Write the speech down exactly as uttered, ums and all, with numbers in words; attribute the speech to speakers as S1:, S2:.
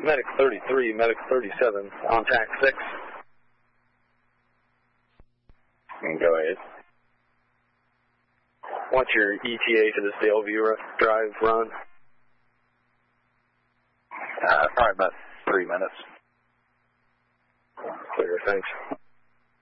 S1: Medic thirty-three, Medic thirty-seven, on tack six.
S2: And go ahead.
S1: What's your E T A to the Sailview Drive run?
S2: Uh, probably about three minutes.
S1: Clear, thanks.